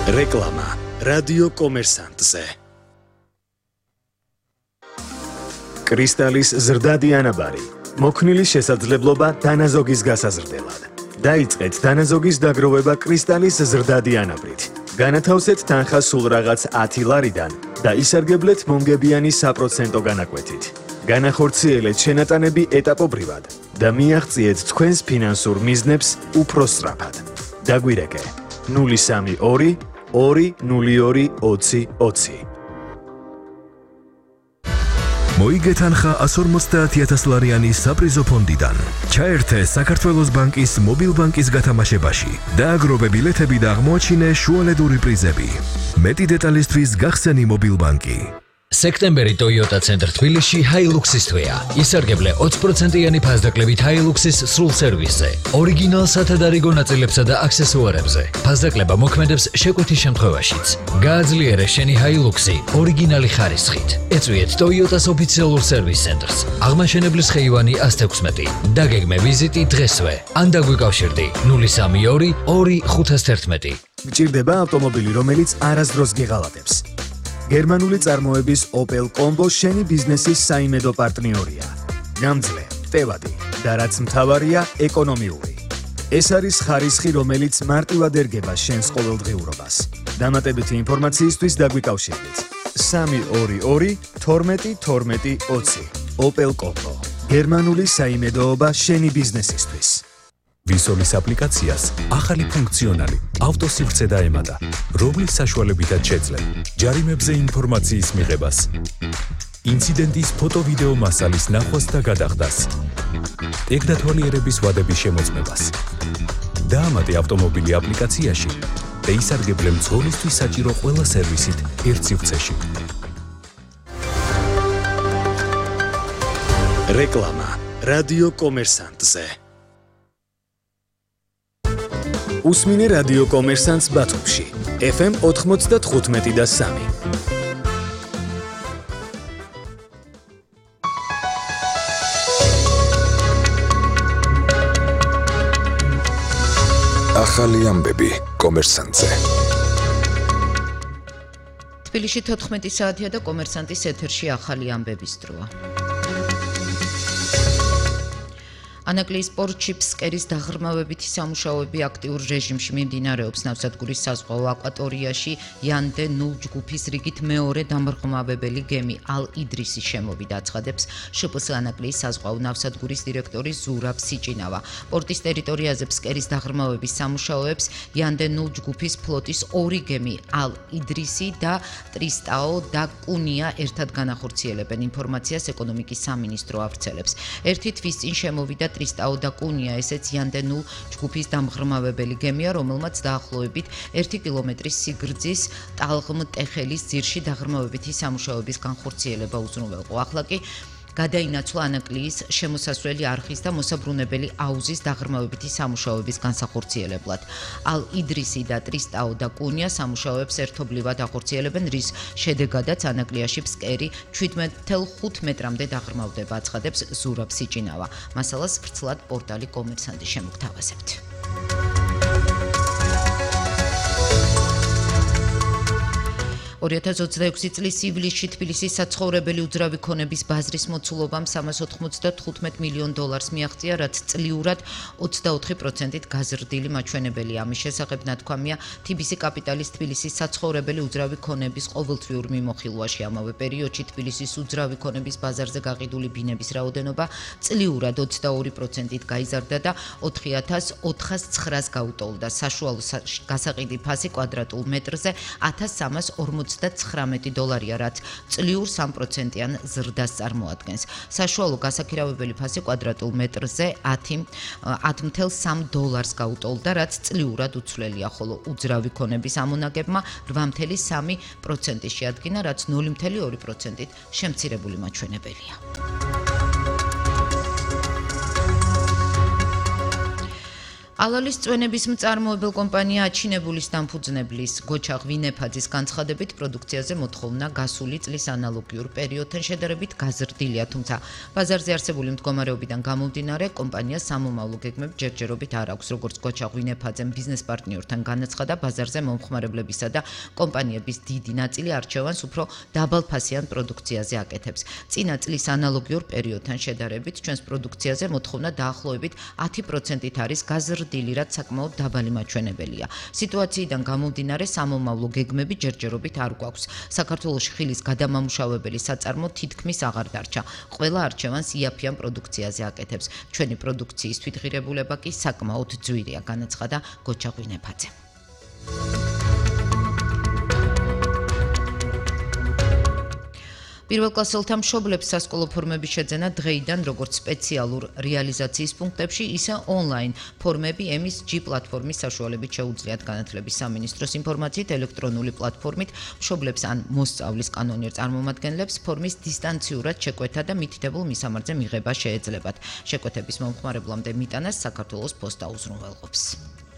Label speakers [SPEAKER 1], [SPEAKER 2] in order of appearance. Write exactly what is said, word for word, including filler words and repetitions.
[SPEAKER 1] რეკლამა რადიო კომერსანტზე. კრისტალის ზრდადი ანაბარი. მოქნილის შესაძლებლობა დანაზოგის გასაზრდელად. დაიწყეთ დანაზოგის დაგროვება კრისტალის ზრდადი ანაბრით. განათავსეთ თანხა სულ რაღაც ათი ლარიდან და ისარგებლეთ მომგებიანი საპროცენტო განაკვეთით. განახორციელეთ შენატანები ეტაპობრივად და მიაღწიეთ თქვენს ფინანსურ მიზნებს უფრო სწრაფად. დაგვირეკე ნული სამი ორი ორი ნული ორი ოცი ოცი.
[SPEAKER 2] მოიგე თანხა ას ორმოცდაათი ათას ლარიანი საპრიზო ფონდიდან. ჩაერთე საქართველოს ბანკის მობილ ბანკის გათამაშებაში. დააგროვე ბილეთები და აღმოაჩინე შუალედური პრიზები. მეტი დეტალისთვის გახსენი მობილ ბანკი.
[SPEAKER 3] სექტემბერი Toyota Center თბილისში Hilux-ის თვეა. ისარგებლე ოცი პროცენტიანი ფასდაკლებით Hilux-ის სრულ სერვისზე, ორიგინალ სათადარიგო ნაწილებსა და აქსესუარებზე. ფასდაკლება მოქმედებს შეკვეთის შემთხვევაშიც. გააძლიერე შენი Hilux-ი ორიგინალი ხარისხით. ეწვიეთ Toyota-s ოფიციალურ სერვის ცენტრს. აღმაშენებლის ხეივანი ას თექვსმეტი. დაგეგმე ვიზიტი დღესვე. ან დაგვიკავშირდი ნული სამი ორი ორი ხუთას თერთმეტი.
[SPEAKER 1] გჭირდება ავტომობილი, რომელიც არასდროს გიღალატებს. გერმანული წარმოების Opel Combo შენი ბიზნესის საიმედო პარტნიორია. გამძლე, ტევადი და რაც მთავარია, ეკონომიური. ეს არის ხარისხი, რომელიც მარტივად ერგება შენს ყოველდღიურობას. დამატებითი ინფორმაციისთვის დაგვიკავშირდით. სამი ორი ორი თორმეტი თორმეტი ოცი. Opel Combo. გერმანული საიმედოობა შენი ბიზნესისთვის.
[SPEAKER 2] ვისოლის აპლიკაციას ახალი ფუნქციონალი ავტოსივრცე დაემატა, რომლის საშუალებითაც შეძლებ ჯარიმებზე ინფორმაციის მიღებას, ინციდენტის ფოტო-ვიდეო მასალის ნახვას და გადახდას, ტექნათვალიერების ვადების შემოწმებას. დაამატე ავტომობილი აპლიკაციაში და ისარგებლე მძღოლისთვის საჭირო ყველა სერვისით ერთ სივრცეში.
[SPEAKER 1] რეკლამა რადიო კომერსანტზე. უსმინე რადიო კომერსანტს ბათუმში. ეფ ემ ოთხმოცდათხუთმეტი და სამი.
[SPEAKER 4] ახალი ამბები კომერსანტზე.
[SPEAKER 5] თბილისში თოთხმეტი საათია და კომერსანტის ეთერში ახალი ამბების დროა. ანაკლიის პორტში ფსკერის დაღრმავებითი სამუშაოები აქტიურ რეჟიმში მიმდინარეობს ნავსადგურის საზღვაო აკვატორიაში იანდე ნულ ჯგუფის რიგით მეორე დამრღმავებელი გემი ალ იდრისის შემოვიდა, აცხადებს შ პ ს ანაკლიის საზღვაო ნავსადგურის დირექტორი ზურაბ სიჭინავა. პორტის ტერიტორიაზე ფსკერის დაღრმავების სამუშაოებს იანდე ნულ ჯგუფის ფლოტის ორი გემი ალ იდრისი და ტრისტაო და კუნია ერთად განახორციელებენ, ინფორმაციას ეკონომიკის სამინისტრო ავრცელებს. ერთი თვის წინ შემოვიდა ტრისტაო და კუნია, ესეც იანდე ნულ ჯგუფის დამღრმავებელი გემია, რომელმაც დაახლოებით ერთი კილომეტრის სიგრძის ტალღმ-ტეხელის ძირში დაღრმავებითი სამუშაოების განხორციელება უზრუნველყო. ახლა კი გადაინაცვლა ანაკლიის შემოსასვლელი არხის და მოსაბრუნებელი აუზის დაღრმავებითი სამუშაოების განსახორციელებლად. ალ იდრისი და ტრისტაო და კუნია სამუშაოებს ერთობლივად ახორციელებენ, რის შედეგადაც ანაკლიაში ფსკერი შვიდმეტ ათეულ ხუთ მეტრამდე დაღრმავდება, აცხადებს ზურაბ სიჭინავა. მასალას ვრცლად პორტალი კომერსანტი შემოგთავაზებთ. ორი ათას ოცდაექვსი წლის ივლისში თბილისის საცხოვრებელი უძრავი ქონების ბაზრის მოცულობამ სამას ოთხმოცდათხუთმეტ მილიონ დოლარს მიაღწია, რაც წლიურად ოცდაოთხი პროცენტით გაზრდილი მაჩვენებელია. ამის შესახებ ნათქვამია თი ბი სი კაპიტალის თბილისის საცხოვრებელი უძრავი ქონების ყოველთვიურ მიმოხილვაში. ამავე პერიოდში თბილისის უძრავი ქონების ბაზარზე გაყიდული ბინების რაოდენობა წლიურად ოცდაორი პროცენტით გაიზარდა და ოთხი ათას ოთხას ცხრას გაუტოლდა. საშუალო გასაყიდი ფასი კვადრატულ მეტრზე ათას სამას ორმოცდაცხრამეტი დოლარია, რაც წლიურ სამ პროცენტიან ზრდას წარმოადგენს. საშუალო გასაქირავებელი ფასი კვადრატულ მეტრზე ათი ათი სამ დოლარს გაუტოლდა, რაც წლიურად უცვლელია, ხოლო უძრავი ქონების ამონაგებმა რვა სამი პროცენტი შეადგინა, რაც ნული ორი პროცენტით შემცირებული მაჩვენებელია. ალალის წვენების მწარმოებელ კომპანია აჩინებულის დამფუძნებლის გოჩა ღვინეფაძის განცხადებით პროდუქციაზე მოთხოვნა გასული წლის ანალოგიურ პერიოდთან შედარებით გაზრდილია, თუმცა ბაზარზე არსებული მდგომარეობიდან გამომდინარე კომპანია სამომავლო გეგმებს ჯერჯერობით არ აქვს, როგორც გოჩა ღვინეფაძემ ბიზნეს პარტნიორთან განაცხადა, ბაზარზე მომხმარებლებისა და კომპანიების დიდი ნაწილი არჩევანს უფრო დაბალფასიან პროდუქციაზე აკეთებს. წინა წლის ანალოგიურ პერიოდთან შედარებით ჩვენს პროდუქციაზე მოთხოვნა დაახლოებით ათი პროცენტით არის გაზრდილი, რაც საკმაოდ დაბალი მაჩვენებელია. სიტუაციიდან გამომდინარე სამომავლო გეგმები ჯერჯერობით არ გვაქვს. საქართველოში ხილის გადამამუშავებელი საწარმო თითქმის აღარ დარჩა. ყველა არჩევანს იაფიან პროდუქციაზე აკეთებს. ჩვენი პროდუქციის თვითღირებულება კი საკმაოდ ძვირია, განაცხადა გოჩა ღვინეფაძე. პირველკლასელთა მშობლებს სასკოლო ფორმების შეძენა დღეიდან როგორც სპეციალურ რეალიზაციის პუნქტებში, ისე ონლაინ ფორმები ემის ჯი პლატფორმის საშუალებით შეუძლიათ, განათლების სამინისტროს ინფორმაციით ელექტრონული პლატფორმით მშობლებს ან მოსწავლის კანონიერ წარმომადგენლებს ფორმის დისტანციურად შეკვეთა და მითითებულ მისამართზე მიღება შეეძლებათ. შეკვეთების მომხმარებლამდე მიტანას საქართველოს პოსტა უზრუნველყოფს.